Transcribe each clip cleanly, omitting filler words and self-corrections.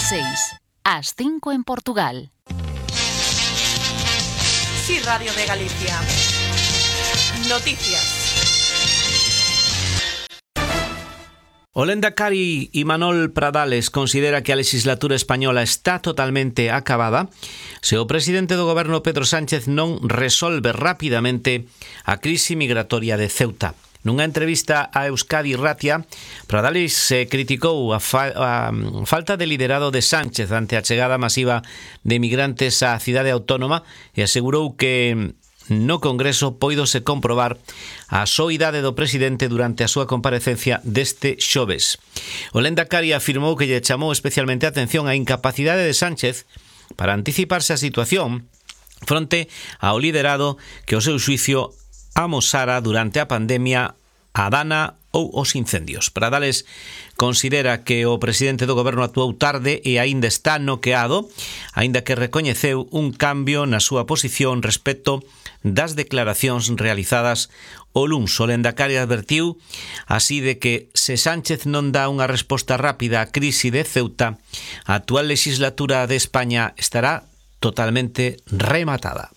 6, ás 5 en Portugal. Sí, Radio de Galicia. Noticias. O Lehendakari Imanol Pradales considera que a legislatura española está totalmente acabada se o presidente do goberno Pedro Sánchez non resolve rapidamente a crise migratoria de Ceuta. Nunha entrevista a Euskadi Ratia, Pradales criticou a falta de liderado de Sánchez ante a chegada masiva de migrantes á cidade autónoma e asegurou que no Congreso poidose comprobar a soidade do presidente durante a súa comparecencia deste xoves. O Lehendakari afirmou que lle chamou especialmente a atención a incapacidade de Sánchez para anticiparse a situación fronte ao liderado que o seu xuicio amosara durante a pandemia, a dana ou os incendios. Pradales considera que o presidente do goberno actuou tarde e aínda está noqueado, aínda que recoñeceu un cambio na súa posición respecto das declaracións realizadas o luns. O Lehendakari advertiu así de que se Sánchez non dá unha resposta rápida á crise de Ceuta, a actual legislatura de España estará totalmente rematada.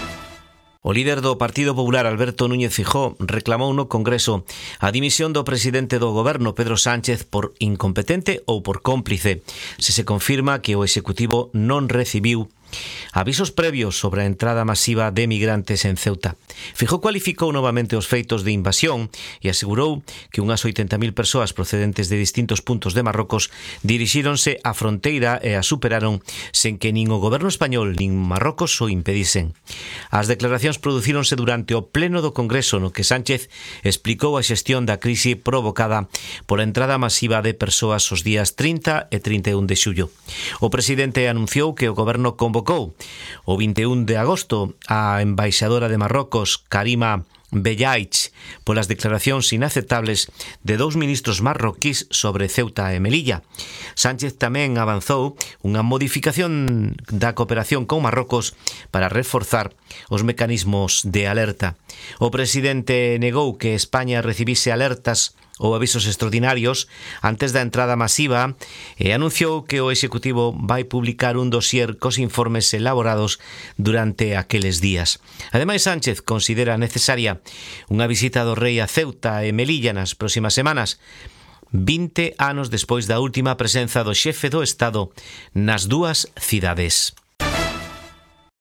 O líder do Partido Popular, Alberto Núñez Feijóo, reclamou no Congreso a dimisión do presidente do goberno, Pedro Sánchez, por incompetente ou por cómplice, se confirma que o Executivo non recibiu avisos previos sobre a entrada masiva de migrantes en Ceuta. Feijóo cualificou novamente os feitos de invasión e asegurou que unhas 80.000 persoas procedentes de distintos puntos de Marrocos dirixíronse á fronteira e a superaron sen que nin o goberno español nin Marrocos o impedisen. As declaracións producíronse durante o pleno do Congreso no que Sánchez explicou a xestión da crise provocada pola entrada masiva de persoas os días 30 e 31 de xullo. O presidente anunciou que o goberno convocou o 21 de agosto a embaixadora de Marrocos, Karima Bellaich, polas declaracións inaceptables de dous ministros marroquís sobre Ceuta e Melilla. Sánchez tamén avanzou unha modificación da cooperación con Marrocos para reforzar os mecanismos de alerta. O presidente negou que España recibise alertas ou avisos extraordinarios antes da entrada masiva e anunciou que o Executivo vai publicar un dossier cos informes elaborados durante aqueles días. Ademais, Sánchez considera necesaria unha visita do rei a Ceuta e Melilla nas próximas semanas, 20 anos despois da última presenza do xefe do Estado nas dúas cidades.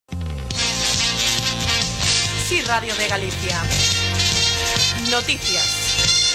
Sí, Radio de Galicia. Noticias.